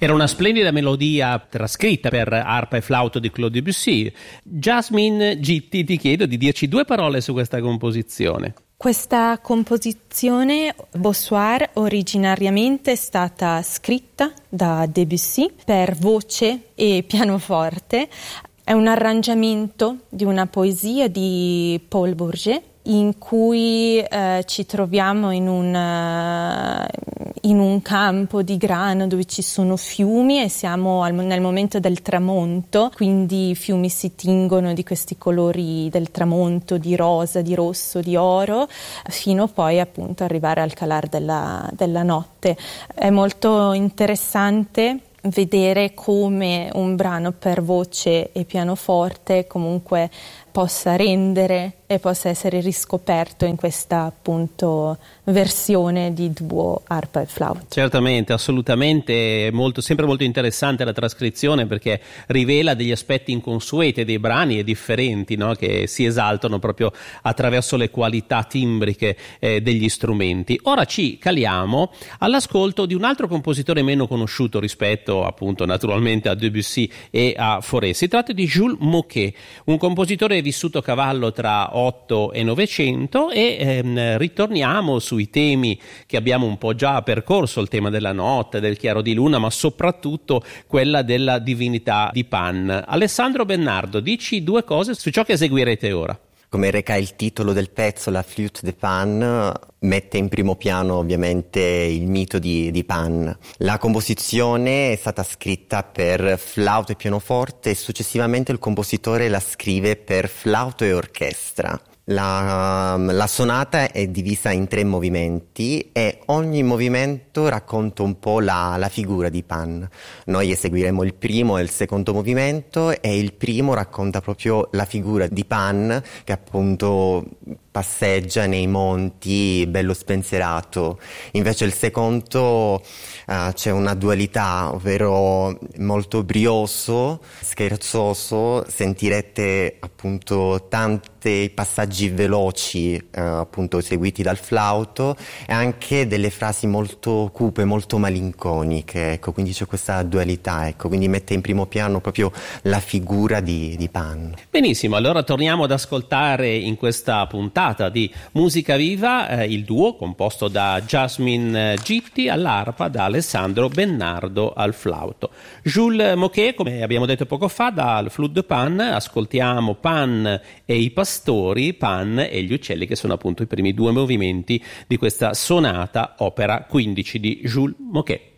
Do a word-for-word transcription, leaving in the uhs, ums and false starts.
Era una splendida melodia trascritta per arpa e flauto di Claude Debussy. Jasmine Gitti, ti chiedo di dirci due parole su questa composizione. Questa composizione Bossoir originariamente è stata scritta da Debussy per voce e pianoforte. È un arrangiamento di una poesia di Paul Bourget in cui eh, ci troviamo in un, uh, in un campo di grano dove ci sono fiumi e siamo al, nel momento del tramonto, quindi i fiumi si tingono di questi colori del tramonto, di rosa, di rosso, di oro, fino poi appunto arrivare al calar della, della notte. È molto interessante vedere come un brano per voce e pianoforte comunque possa rendere e possa essere riscoperto in questa appunto versione di duo arpa e flauto. Certamente, assolutamente, molto, sempre molto interessante la trascrizione perché rivela degli aspetti inconsueti dei brani e differenti, no? Che si esaltano proprio attraverso le qualità timbriche eh, degli strumenti. Ora ci caliamo all'ascolto di un altro compositore meno conosciuto rispetto appunto naturalmente a Debussy e a Fauré. Si tratta di Jules Moquet, un compositore vissuto a cavallo tra otto e novecento e ehm, ritorniamo sui temi che abbiamo un po' già percorso, il tema della notte, del chiaro di luna, ma soprattutto quella della divinità di Pan. Alessandro Bennardo, dici due cose su ciò che eseguirete ora. Come reca il titolo del pezzo, la Flûte de Pan mette in primo piano ovviamente il mito di, di Pan. La composizione è stata scritta per flauto e pianoforte e successivamente il compositore la scrive per flauto e orchestra. La, la sonata è divisa in tre movimenti e ogni movimento racconta un po' la, la figura di Pan. Noi eseguiremo il primo e il secondo movimento e il primo racconta proprio la figura di Pan che appunto passeggia nei monti bello spensierato. Invece il secondo uh, c'è una dualità, ovvero molto brioso, scherzoso, sentirete appunto tanti passaggi veloci uh, appunto eseguiti dal flauto e anche delle frasi molto cupe, molto malinconiche, ecco, quindi c'è questa dualità, ecco, quindi mette in primo piano proprio la figura di, di Pan. Benissimo, allora torniamo ad ascoltare in questa puntata di Musica Viva eh, il duo composto da Jasmine Gitti all'arpa, da Alessandro Bennardo al flauto. Jules Moquet, come abbiamo detto poco fa, dal Flûte de Pan ascoltiamo Pan e i pastori, Pan e gli uccelli, che sono appunto i primi due movimenti di questa sonata opera quindici di Jules Moquet.